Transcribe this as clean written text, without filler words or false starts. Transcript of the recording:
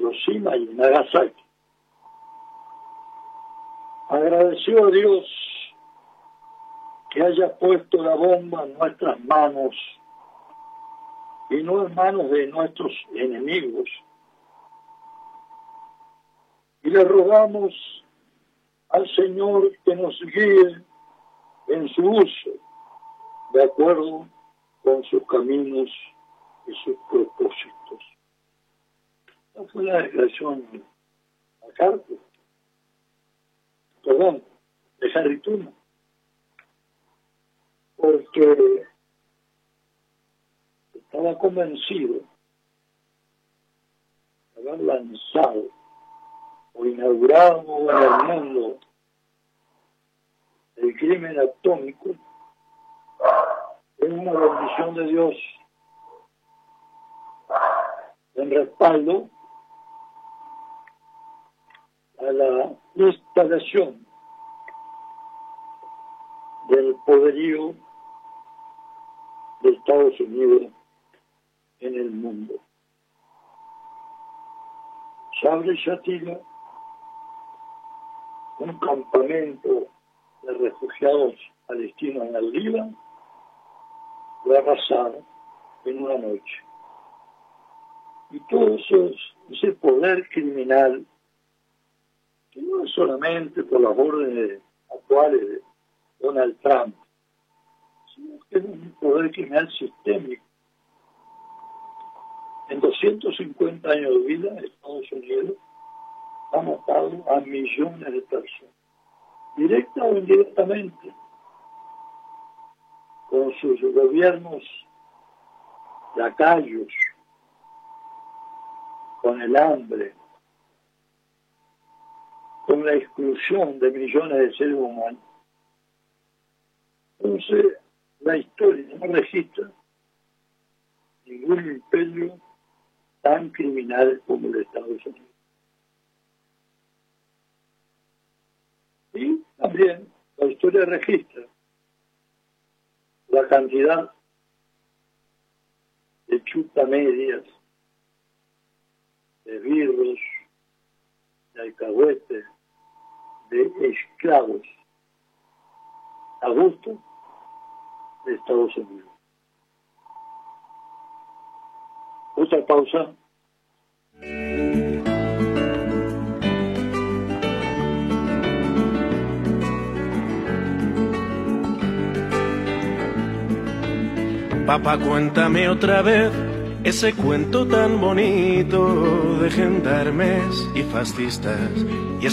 Hiroshima y Nagasaki. Agradeció a Dios que haya puesto la bomba en nuestras manos y no en manos de nuestros enemigos. Y le rogamos al Señor que nos guíe en su uso, de acuerdo con sus caminos y sus propósitos. Esta fue la declaración de MacArthur, de Harry Truman, porque estaba convencido de haber lanzado o inaugurado en el mundo el crimen atómico. Es una bendición de Dios en respaldo a la instalación del poderío de Estados Unidos en el mundo. Sabri Shatila, un campamento de refugiados palestinos en el Líbano, lo arrasaron en una noche. Y todo ese poder criminal, que no es solamente por las órdenes actuales de Donald Trump, sino que es un poder criminal sistémico. En 250 años de vida, Estados Unidos ha matado a millones de personas, directa o indirectamente, con sus gobiernos lacayos, con el hambre, con la exclusión de millones de seres humanos. Entonces, la historia no registra ningún imperio tan criminal como el de Estados Unidos. Y también la historia registra la cantidad de chutamedias, de birros, de alcahuetes, de esclavos a gusto de Estados Unidos. Otra pausa. Papá, cuéntame otra vez ese cuento tan bonito de gendarmes y fascistas.